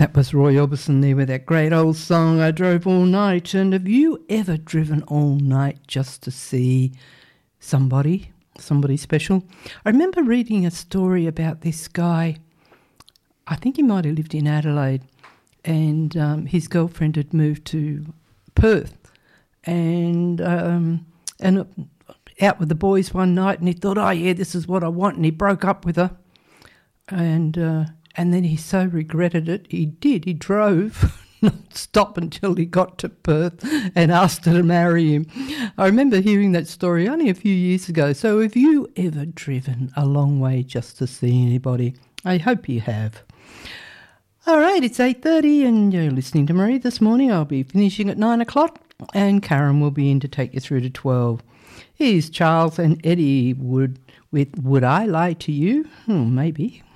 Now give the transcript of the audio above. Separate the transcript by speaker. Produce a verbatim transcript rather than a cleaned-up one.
Speaker 1: That was Roy Orbison there with that great old song, I Drove All Night. And have you ever driven all night just to see somebody, somebody special? I remember reading a story about this guy. I think he might have lived in Adelaide, and um, his girlfriend had moved to Perth, and um, and out with the boys one night, and he thought, oh yeah, this is what I want, and he broke up with her, and uh, and then he so regretted it. He did. He drove non-stop until he got to Perth and asked her to marry him. I remember hearing that story only a few years ago. So have you ever driven a long way just to see anybody? I hope you have. All right, it's eight thirty and you're listening to Marie this morning. I'll be finishing at nine o'clock and Karen will be in to take you through to twelve. Here's Charles and Eddie Wood with Would I Lie to You? Hmm, maybe.